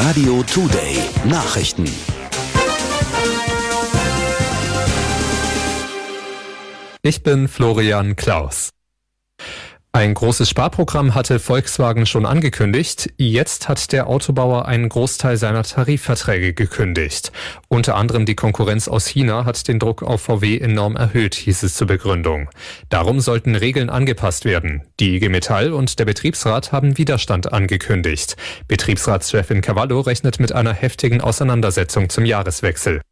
Radio Today Nachrichten. Ich bin Florian Klaus. Ein großes Sparprogramm hatte Volkswagen schon angekündigt. Jetzt hat der Autobauer einen Großteil seiner Tarifverträge gekündigt. Unter anderem die Konkurrenz aus China hat den Druck auf VW enorm erhöht, hieß es zur Begründung. Darum sollten Regeln angepasst werden. Die IG Metall und der Betriebsrat haben Widerstand angekündigt. Betriebsratschefin Cavallo rechnet mit einer heftigen Auseinandersetzung zum Jahreswechsel.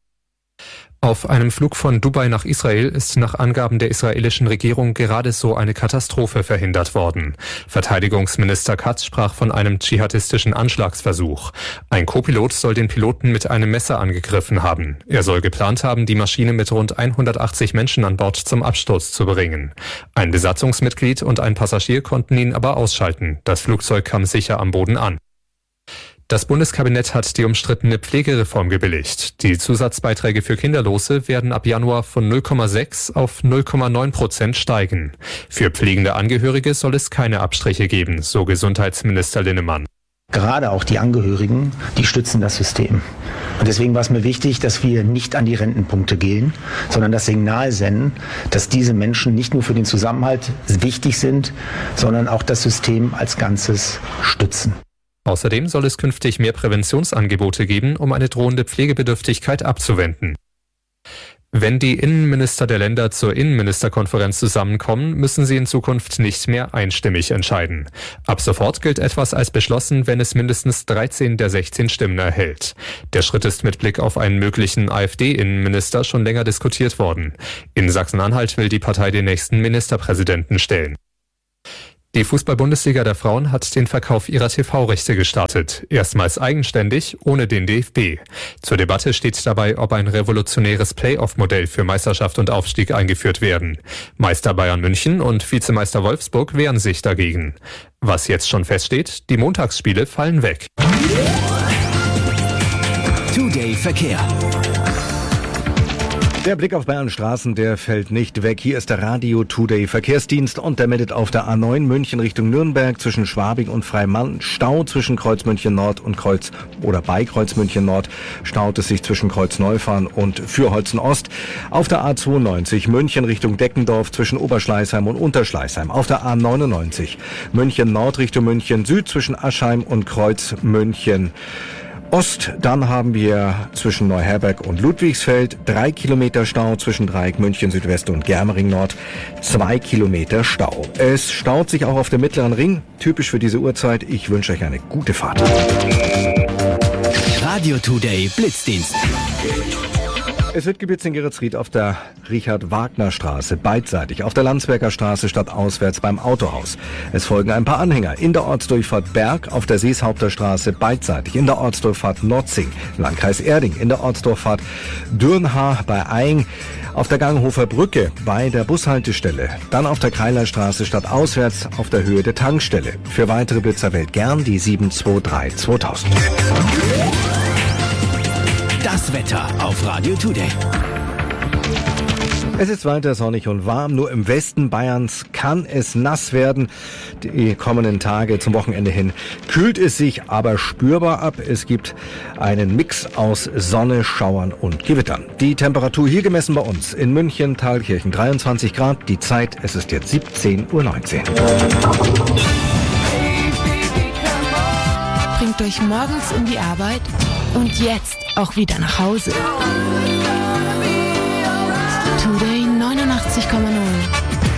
Auf einem Flug von Dubai nach Israel ist nach Angaben der israelischen Regierung gerade so eine Katastrophe verhindert worden. Verteidigungsminister Katz sprach von einem dschihadistischen Anschlagsversuch. Ein Co-Pilot soll den Piloten mit einem Messer angegriffen haben. Er soll geplant haben, die Maschine mit rund 180 Menschen an Bord zum Absturz zu bringen. Ein Besatzungsmitglied und ein Passagier konnten ihn aber ausschalten. Das Flugzeug kam sicher am Boden an. Das Bundeskabinett hat die umstrittene Pflegereform gebilligt. Die Zusatzbeiträge für Kinderlose werden ab Januar von 0,6 auf 0,9% steigen. Für pflegende Angehörige soll es keine Abstriche geben, so Gesundheitsminister Linnemann. Gerade auch die Angehörigen, die stützen das System. Und deswegen war es mir wichtig, dass wir nicht an die Rentenpunkte gehen, sondern das Signal senden, dass diese Menschen nicht nur für den Zusammenhalt wichtig sind, sondern auch das System als Ganzes stützen. Außerdem soll es künftig mehr Präventionsangebote geben, um eine drohende Pflegebedürftigkeit abzuwenden. Wenn die Innenminister der Länder zur Innenministerkonferenz zusammenkommen, müssen sie in Zukunft nicht mehr einstimmig entscheiden. Ab sofort gilt etwas als beschlossen, wenn es mindestens 13 der 16 Stimmen erhält. Der Schritt ist mit Blick auf einen möglichen AfD-Innenminister schon länger diskutiert worden. In Sachsen-Anhalt will die Partei den nächsten Ministerpräsidenten stellen. Die Fußball-Bundesliga der Frauen hat den Verkauf ihrer TV-Rechte gestartet. Erstmals eigenständig, ohne den DFB. Zur Debatte steht dabei, ob ein revolutionäres Playoff-Modell für Meisterschaft und Aufstieg eingeführt werden. Meister Bayern München und Vizemeister Wolfsburg wehren sich dagegen. Was jetzt schon feststeht, die Montagsspiele fallen weg. Today Verkehr. Der Blick auf Bayern Straßen, der fällt nicht weg. Hier ist der Radio Today Verkehrsdienst und der meldet auf der A9 München Richtung Nürnberg zwischen Schwabing und Freimann Stau zwischen Kreuz München Nord und bei Kreuz München Nord staut es sich zwischen Kreuz Neufahren und Fürholzen Ost. Auf der A92 München Richtung Deckendorf zwischen Oberschleißheim und Unterschleißheim. Auf der A99 München Nord Richtung München Süd zwischen Aschheim und Kreuz München Ost, dann haben wir zwischen Neuherberg und Ludwigsfeld 3 Kilometer Stau, zwischen Dreieck München Südwest und Germering Nord 2 Kilometer Stau. Es staut sich auch auf dem Mittleren Ring, typisch für diese Uhrzeit. Ich wünsche euch eine gute Fahrt. Radio Today Blitzdienst. Es wird geblitzt in Geretsried auf der Richard-Wagner-Straße beidseitig, auf der Landsberger Straße stadtauswärts beim Autohaus. Es folgen ein paar Anhänger in der Ortsdurchfahrt Berg, auf der Seeshaupter Straße beidseitig, in der Ortsdurchfahrt Notzing, Landkreis Erding, in der Ortsdurchfahrt Dürnhaar bei Aing, auf der Ganghofer Brücke bei der Bushaltestelle, dann auf der Kreilerstraße stadtauswärts auf der Höhe der Tankstelle. Für weitere Blitzer wählt gern die 723 2000. Das Wetter auf Radio Today. Es ist weiter sonnig und warm. Nur im Westen Bayerns kann es nass werden. Die kommenden Tage zum Wochenende hin kühlt es sich aber spürbar ab. Es gibt einen Mix aus Sonne, Schauern und Gewittern. Die Temperatur hier gemessen bei uns in München, Thalkirchen 23 Grad. Die Zeit, es ist jetzt 17:19 Uhr. Bringt euch morgens in die Arbeit und jetzt auch wieder nach Hause.